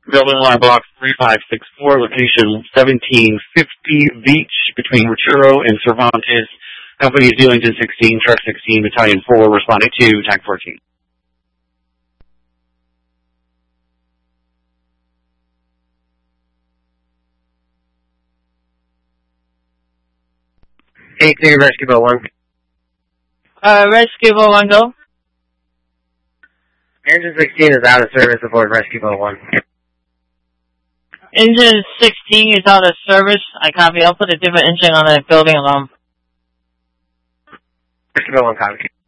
Building line block 3564, location 1750 Beach, between Returo and Cervantes. Company is Ewington 16, truck 16, battalion 4, responding to TAC 14. Hey, clear Rescue Boat 1. Rescue Boat 1, go. Engine 16 is out of service aboard Rescue Boat 1. Engine 16 is out of service. I copy. I'll put a different engine on that building alarm. Rescue Boat 1, copy.